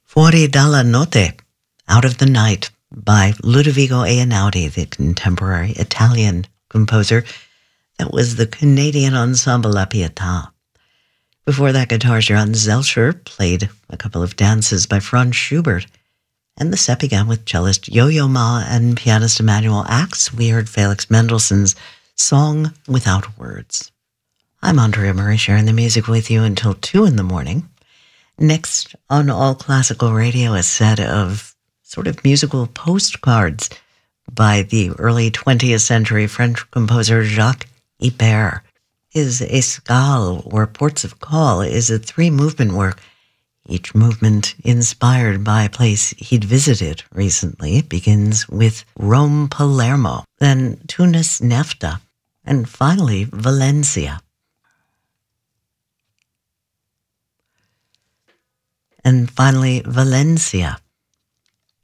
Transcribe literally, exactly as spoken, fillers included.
Fuori dalla notte, Out of the Night, by Ludovico Einaudi, the contemporary Italian composer. That was the Canadian ensemble La Pietà. Before that, guitar Johann Zelscher played a couple of dances by Franz Schubert. And the set began with cellist Yo-Yo Ma and pianist Emanuel Ax. We heard Felix Mendelssohn's Song Without Words. I'm Andrea Murray, sharing the music with you until two in the morning. Next on All Classical Radio, a set of sort of musical postcards by the early twentieth century French composer Jacques Ibert. His Escale, or Ports of Call, is a three-movement work, each movement inspired by a place he'd visited recently. It begins with Rome, Palermo, then Tunis, Nefta, and finally Valencia. And finally, Valencia.